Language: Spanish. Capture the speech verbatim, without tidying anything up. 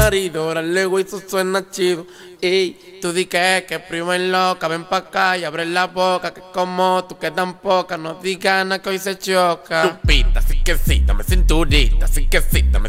marido, ahora luego eso suena chido. Ey, tú di que es, que prima es loca, ven pa' acá y abre la boca, que como tú que tan poca, no digas nada que hoy se choca. Tupita, así que sí, dame cinturita, así que sí, dame